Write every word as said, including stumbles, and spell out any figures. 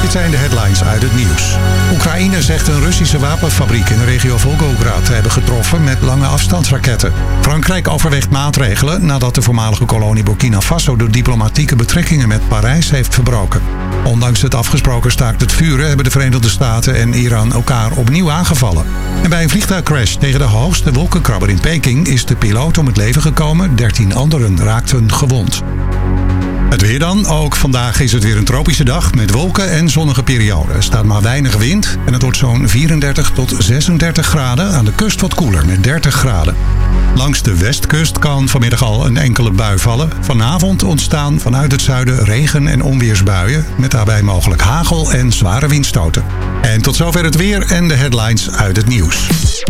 Dit zijn de headlines uit het nieuws. Oekraïne zegt een Russische wapenfabriek in de regio Volgograd te hebben getroffen met lange afstandsraketten. Frankrijk overweegt maatregelen nadat de voormalige kolonie Burkina Faso de diplomatieke betrekkingen met Parijs heeft verbroken. Ondanks het afgesproken staakt het vuren hebben de Verenigde Staten en Iran elkaar opnieuw aangevallen. En bij een vliegtuigcrash tegen de hoogste wolkenkrabber in Peking is de piloot om het leven gekomen. dertien anderen raakten gewond. Het weer dan. Ook vandaag is het weer een tropische dag met wolken en zonnige perioden. Er staat maar weinig wind en het wordt zo'n vierendertig tot zesendertig graden. Aan de kust wat koeler met dertig graden. Langs de westkust kan vanmiddag al een enkele bui vallen. Vanavond ontstaan vanuit het zuiden regen- en onweersbuien. Met daarbij mogelijk hagel en zware windstoten. En tot zover het weer en de headlines uit het nieuws.